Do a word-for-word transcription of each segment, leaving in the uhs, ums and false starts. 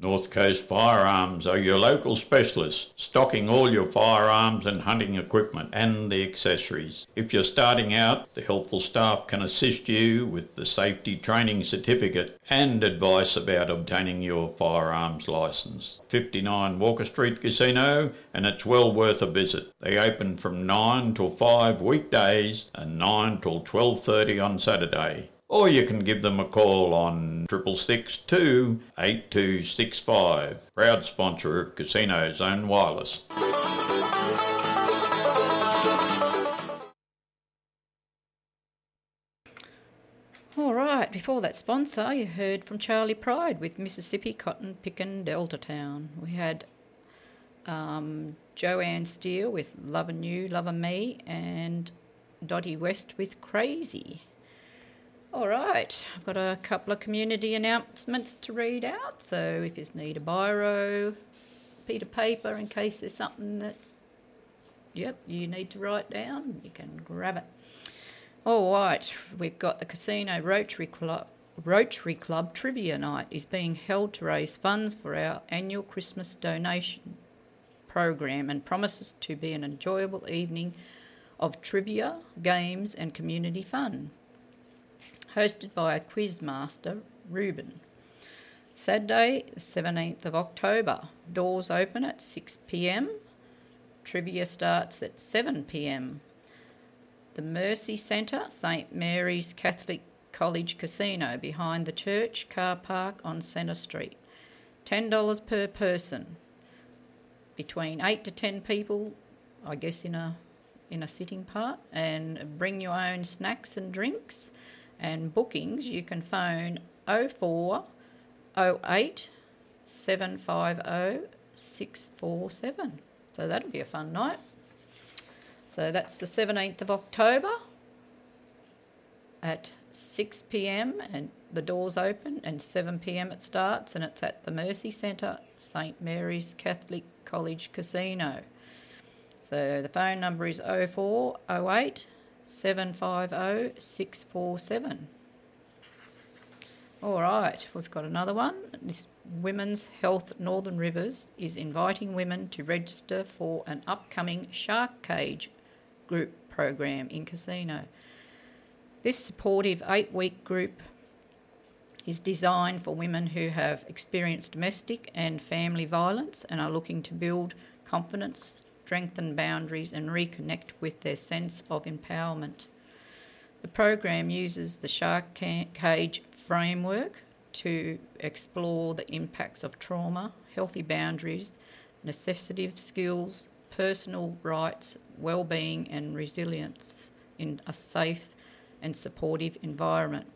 North Coast Firearms are your local specialists, stocking all your firearms and hunting equipment and the accessories. If you're starting out, the helpful staff can assist you with the safety training certificate and advice about obtaining your firearms licence. fifty-nine Walker Street Casino, and it's well worth a visit. They open from nine till five weekdays and nine till twelve thirty on Saturday. Or you can give them a call on triple six two eight two six five. Proud sponsor of Casino Zone Wireless. All right, before that sponsor, you heard from Charlie Pride with Mississippi Cotton Pickin' Delta Town. We had um, Joanne Steele with Lovin' You, Lovin' Me, and Dottie West with Crazy. All right, I've got a couple of community announcements to read out, so if you need a biro, piece of paper in case there's something that, yep, you need to write down, you can grab it. All right, we've got the Casino Rotary Club, Rotary Club Trivia Night is being held to raise funds for our annual Christmas donation program and promises to be an enjoyable evening of trivia, games and community fun. Hosted by a quiz master, Ruben. Saturday, the seventeenth of October. Doors open at six p m. Trivia starts at seven p m. The Mercy Centre, St Mary's Catholic College Casino, behind the church car park on Centre Street. ten dollars per person. Between eight to ten people, I guess in a in a sitting part, and bring your own snacks and drinks. And bookings, you can phone oh four oh eight seven five oh six four seven. So that'll be a fun night. So that's the seventeenth of October at six p m and the doors open, and seven p m it starts, and it's at the Mercy Centre, St Mary's Catholic College Casino. So the phone number is oh four oh eight seven five oh six four seven. All right, we've got another one. This Women's Health Northern Rivers is inviting women to register for an upcoming shark cage group program in Casino. This supportive eight-week group is designed for women who have experienced domestic and family violence and are looking to build confidence, strengthen boundaries and reconnect with their sense of empowerment. The program uses the Shark Cage framework to explore the impacts of trauma, healthy boundaries, necessitative skills, personal rights, well-being and resilience in a safe and supportive environment.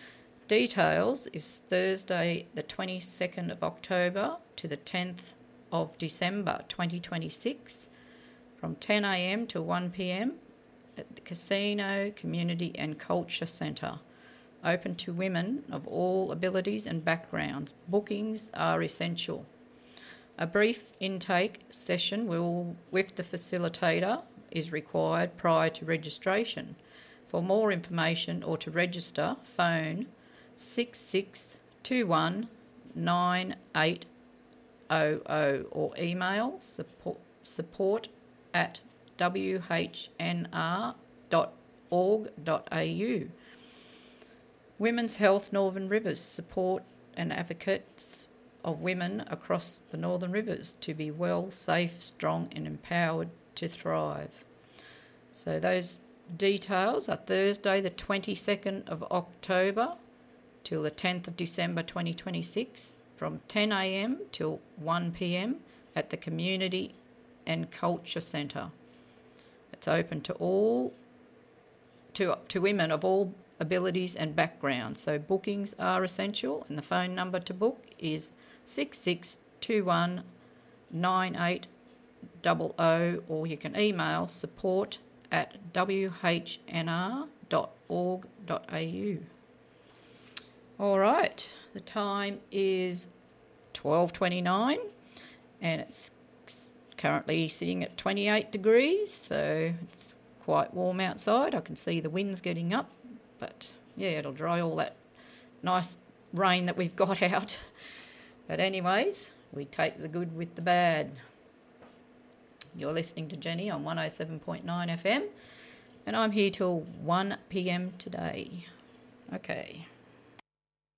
Details is Thursday the twenty-second of October to the tenth of December twenty twenty-six from ten a m to one p m at the Casino Community and Culture Centre. Open to women of all abilities and backgrounds. Bookings are essential. A brief intake session will, with the facilitator is required prior to registration. For more information or to register, phone six six two one nine eight zero zero or email support, support at w h n r dot org dot a u. Women's Health Northern Rivers support and advocates of women across the Northern Rivers to be well, safe, strong and empowered to thrive. So those details are Thursday the twenty-second of October till the tenth of December twenty twenty-six from ten a m till one p m at the Community and Culture Centre. It's open to all to to women of all abilities and backgrounds. So bookings are essential, and the phone number to book is six six two one nine eight zero zero, or you can email support at w h n r dot org dot a u. All right, the time is twelve twenty-nine and it's currently sitting at twenty-eight degrees, so it's quite warm outside. I can see the wind's getting up, but yeah, it'll dry all that nice rain that we've got out. But anyways, we take the good with the bad. You're listening to Jenny on one oh seven point nine F M, and I'm here till one p m today. Okay.